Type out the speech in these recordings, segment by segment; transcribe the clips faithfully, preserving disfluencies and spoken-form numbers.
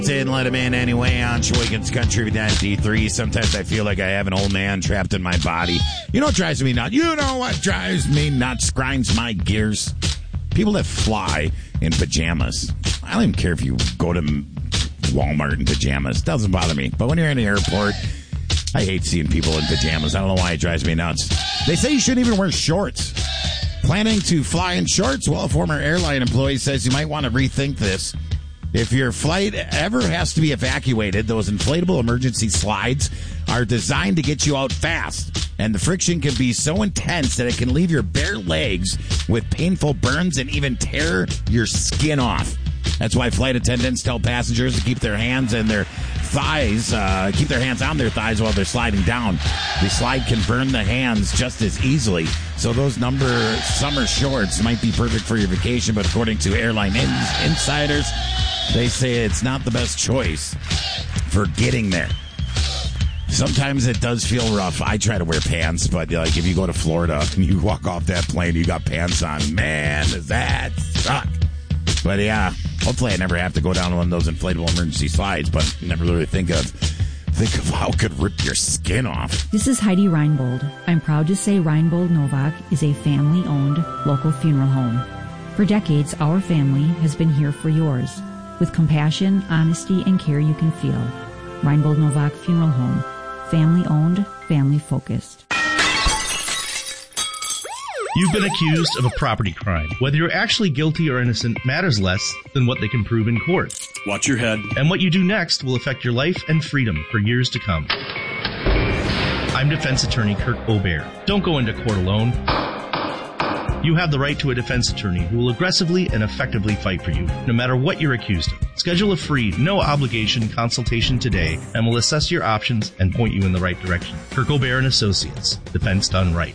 Didn't let him in anyway on Sheboygan's Country ninety-three. Sometimes I feel like I have an old man trapped in my body. You know what drives me nuts? You know what drives me nuts, grinds my gears? People that fly in pajamas. I don't even care if you go to Walmart in pajamas. Doesn't bother me. But when you're in the airport, I hate seeing people in pajamas. I don't know why it drives me nuts. They say you shouldn't even wear shorts. Planning to fly in shorts? Well, a former airline employee says you might want to rethink this. If your flight ever has to be evacuated, those inflatable emergency slides are designed to get you out fast. And the friction can be so intense that it can leave your bare legs with painful burns and even tear your skin off. That's why flight attendants tell passengers to keep their hands and their thighs, uh, keep their hands on their thighs while they're sliding down. The slide can burn the hands just as easily. So those number summer shorts might be perfect for your vacation, but according to airline in- insiders, they say it's not the best choice for getting there. Sometimes it does feel rough. I try to wear pants, but like if you go to Florida and you walk off that plane, you got pants on. Man, does that suck. But yeah, hopefully I never have to go down one of those inflatable emergency slides, but never really think of think of how it could rip your skin off. This is Heidi Reinbold. I'm proud to say Reinbold Novak is a family-owned local funeral home. For decades, our family has been here for yours. With compassion, honesty, and care you can feel. Reinbold Novak Funeral Home. Family-owned, family-focused. You've been accused of a property crime. Whether you're actually guilty or innocent matters less than what they can prove in court. Watch your head. And what you do next will affect your life and freedom for years to come. I'm defense attorney Kirk Aubert. Don't go into court alone. You have the right to a defense attorney who will aggressively and effectively fight for you, no matter what you're accused of. Schedule a free, no-obligation consultation today, and we'll assess your options and point you in the right direction. Kirk Aubert and Associates. Defense done right.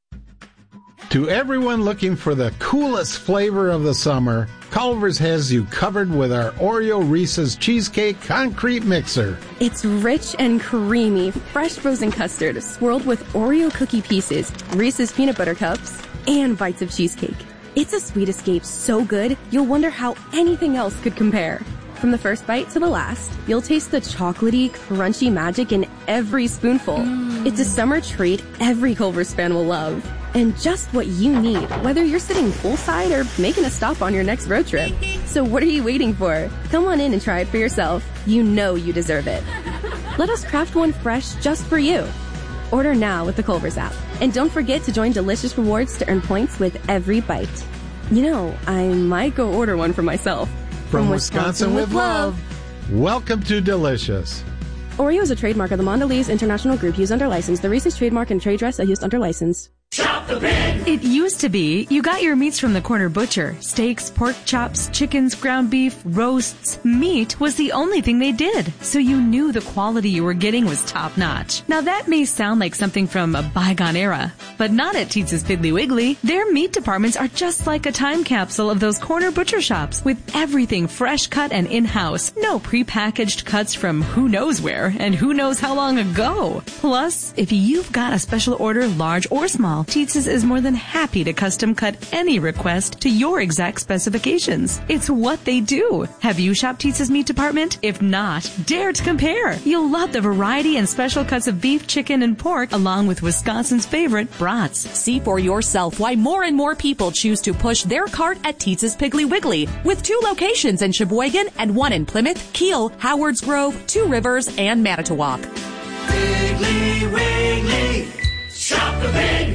To everyone looking for the coolest flavor of the summer, Culver's has you covered with our Oreo Reese's Cheesecake Concrete Mixer. It's rich and creamy, fresh frozen custard swirled with Oreo cookie pieces, Reese's peanut butter cups, and bites of cheesecake. It's a sweet escape so good, you'll wonder how anything else could compare. From the first bite to the last, you'll taste the chocolatey, crunchy magic in every spoonful. Mm. It's a summer treat every Culver's fan will love. And just what you need, whether you're sitting poolside or making a stop on your next road trip. So what are you waiting for? Come on in and try it for yourself. You know you deserve it. Let us craft one fresh just for you. Order now with the Culver's app. And don't forget to join Delicious Rewards to earn points with every bite. You know, I might go order one for myself. From, From Wisconsin, Wisconsin with love. Welcome to Delicious. Oreo is a trademark of the Mondelez International Group used under license. The Reese's trademark and trade dress are used under license. Shop the Pig! It used to be you got your meats from the corner butcher. Steaks, pork chops, chickens, ground beef, roasts. Meat was the only thing they did, so you knew the quality you were getting was top-notch. Now that may sound like something from a bygone era, but not at Teetz's Piggly Wiggly. Their meat departments are just like a time capsule of those corner butcher shops, with everything fresh cut and in-house. No prepackaged cuts from who knows where and who knows how long ago. Plus, if you've got a special order, large or small, Teetz's is more than happy to custom cut any request to your exact specifications. It's what they do. Have you shopped Teetz's meat department? If not, dare to compare. You'll love the variety and special cuts of beef, chicken, and pork, along with Wisconsin's favorite brats. See for yourself why more and more people choose to push their cart at Teetz's Piggly Wiggly, with two locations in Sheboygan and one in Plymouth, Kiel, Howards Grove, Two Rivers, and Manitowoc. Piggly Wiggly, shop the pig!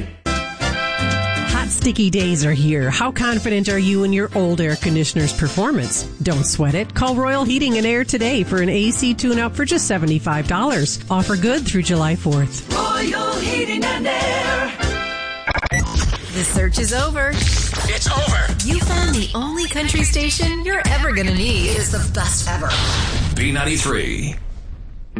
Hot, sticky days are here. How confident are you in your old air conditioner's performance? Don't sweat it. Call Royal Heating and Air today for an A C tune-up for just seventy-five dollars. Offer good through July fourth. Royal Heating and Air. The search is over. It's over. You found the only country station you're ever going to need. It is the best ever. B ninety-three.